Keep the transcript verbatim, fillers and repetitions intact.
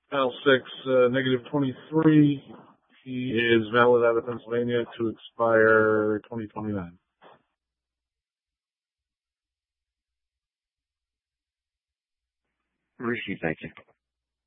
File six, uh, negative twenty-three. He is valid out of Pennsylvania to expire twenty twenty-nine. Received, thank you.